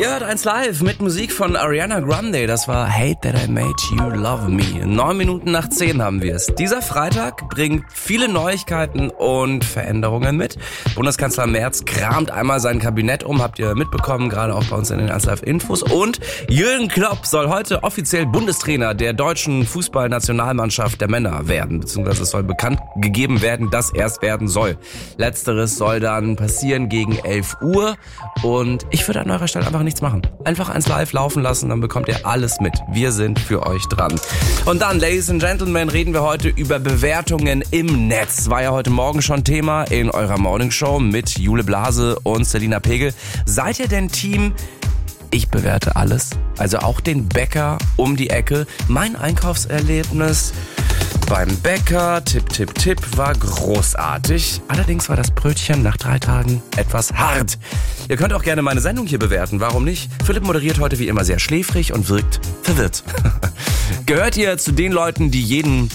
Ihr hört 1 Live mit Musik von Ariana Grande. Das war Hate That I Made You Love Me. 9 Minuten nach 10 haben wir es. Dieser Freitag bringt viele Neuigkeiten und Veränderungen mit. Bundeskanzler Merz kramt einmal sein Kabinett um, habt ihr mitbekommen, gerade auch bei uns in den 1 Live Infos. Und Jürgen Klopp soll heute offiziell Bundestrainer der deutschen Fußballnationalmannschaft der Männer werden. Beziehungsweise es soll bekannt gegeben werden, dass er es werden soll. Letzteres soll dann passieren gegen 11 Uhr. Und ich würde an eurer Stelle einfach nichts machen. Einfach 1 Live laufen lassen, dann bekommt ihr alles mit. Wir sind für euch dran. Und dann, Ladies and Gentlemen, reden wir heute über Bewertungen im Netz. War ja heute Morgen schon Thema in eurer Morningshow mit Jule Blase und Selina Pegel. Seid ihr denn Team ich bewerte alles? Also auch den Bäcker um die Ecke. Mein Einkaufserlebnis beim Bäcker, Tipp, war großartig. Allerdings war das Brötchen nach 3 Tagen etwas hart. Ihr könnt auch gerne meine Sendung hier bewerten, warum nicht? Philipp moderiert heute wie immer sehr schläfrig und wirkt verwirrt. Gehört ihr zu den Leuten, die jeden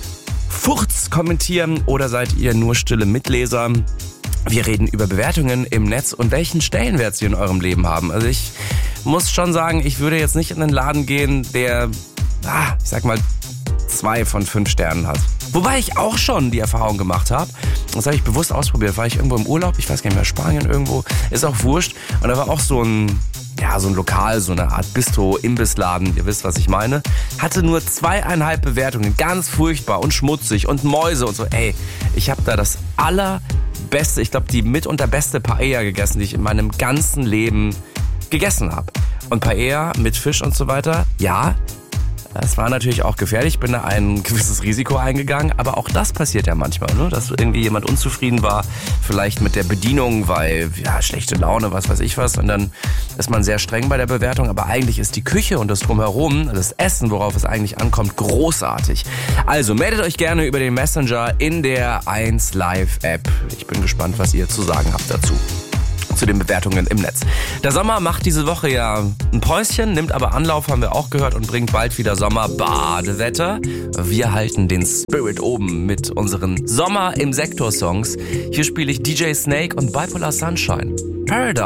Furz kommentieren oder seid ihr nur stille Mitleser? Wir reden über Bewertungen im Netz und welchen Stellenwert sie in eurem Leben haben. Also ich muss schon sagen, ich würde jetzt nicht in einen Laden gehen, der, ich sag mal, 2 von 5 Sternen hat. Wobei ich auch schon die Erfahrung gemacht habe, das habe ich bewusst ausprobiert, war ich irgendwo im Urlaub, ich weiß gar nicht mehr, Spanien irgendwo, ist auch wurscht. Und da war auch so ein Lokal, so eine Art Bistro-Imbissladen, ihr wisst, was ich meine, hatte nur 2,5 Bewertungen, ganz furchtbar und schmutzig und Mäuse und so. Ey, ich habe da das allerbeste, ich glaube die mitunter beste Paella gegessen, die ich in meinem ganzen Leben gegessen habe. Und Paella mit Fisch und so weiter, ja, das war natürlich auch gefährlich, bin da ein gewisses Risiko eingegangen, aber auch das passiert ja manchmal, ne? Dass irgendwie jemand unzufrieden war, vielleicht mit der Bedienung, weil, schlechte Laune, was weiß ich was, und dann ist man sehr streng bei der Bewertung, aber eigentlich ist die Küche und das Drumherum, das Essen, worauf es eigentlich ankommt, großartig. Also meldet euch gerne über den Messenger in der 1 Live App. Ich bin gespannt, was ihr zu sagen habt dazu. Zu den Bewertungen im Netz. Der Sommer macht diese Woche ja ein Päuschen, nimmt aber Anlauf, haben wir auch gehört, und bringt bald wieder Sommerbadewetter. Wir halten den Spirit oben mit unseren Sommer im Sektor Songs. Hier spiele ich DJ Snake und Bipolar Sunshine. Paradise.